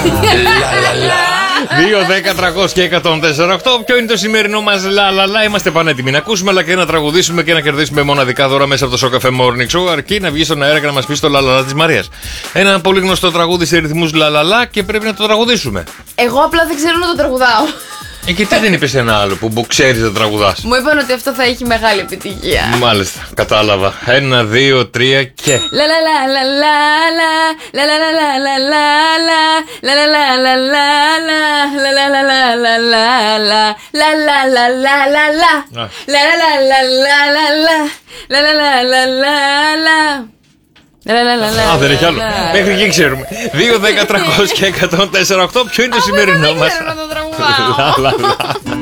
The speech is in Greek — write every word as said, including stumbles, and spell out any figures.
δύο, δέκα, τριακόσια και εκατόν τέσσερα οκτώ. Ποιο είναι το σημερινό μας λαλαλά? Είμαστε πανέτοιμοι να ακούσουμε αλλά και να τραγουδήσουμε και να κερδίσουμε μοναδικά δώρα μέσα από το Show Cafe Morning Show. Αρκεί να βγει στον αέρα και να μας πει το λαλαλά της Μαρίας. Ένα πολύ γνωστό τραγούδι σε ρυθμούς λαλαλά και πρέπει να το τραγουδήσουμε. Εγώ απλά δεν ξέρω να το τραγουδάω. Ε, και τι δεν είπες ένα άλλο που ξέρεις να τραγουδάς? Μου είπαν ότι αυτό θα έχει μεγάλη επιτυχία. Μάλιστα, κατάλαβα. Ένα, δύο, τρία και. Λα λα λα λα λα λα λα λα λα λα λα λα λα λα λα λα λα λα λα. Α, δεν έχει άλλο. Μέχρι εκεί ξέρουμε. δύο, δέκα, τριακόσια και εκατόν τέσσερα οκτώ. Ποιο είναι το σημερινό μας? Δεν ξέρω να το τραγουδάω.